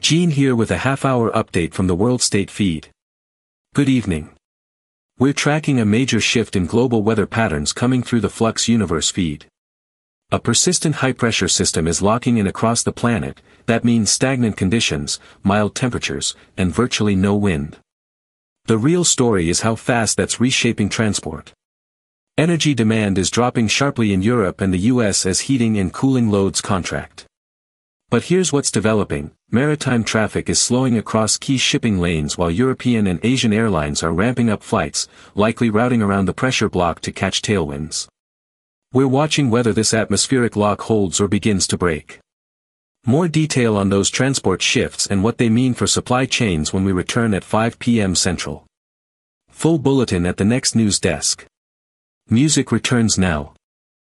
Gene here with a half-hour update from the World State feed. Good evening. We're tracking a major shift in global weather patterns coming through the Flux Universe feed. A persistent high-pressure system is locking in across the planet. That means stagnant conditions, mild temperatures, and virtually no wind. The real story is how fast that's reshaping transport. Energy demand is dropping sharply in Europe and the US as heating and cooling loads contract. But here's what's developing: maritime traffic is slowing across key shipping lanes while European and Asian airlines are ramping up flights, likely routing around the pressure block to catch tailwinds. We're watching whether this atmospheric lock holds or begins to break. More detail on those transport shifts and what they mean for supply chains when we return at 5 p.m. Central. Full bulletin at the next news desk. Music returns now.